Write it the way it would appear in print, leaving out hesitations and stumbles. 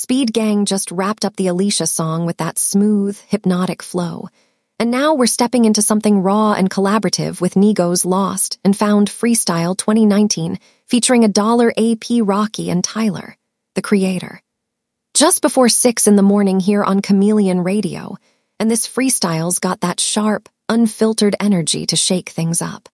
Speed Gang just wrapped up the Alicia song with that smooth, hypnotic flow. And now we're stepping into something raw and collaborative with Nigo's Lost and Found Freestyle 2019, featuring $1 AP Rocky and Tyler, the creator. Just before 6 in the morning here on Chameleon Radio, and this freestyle's got that sharp, unfiltered energy to shake things up.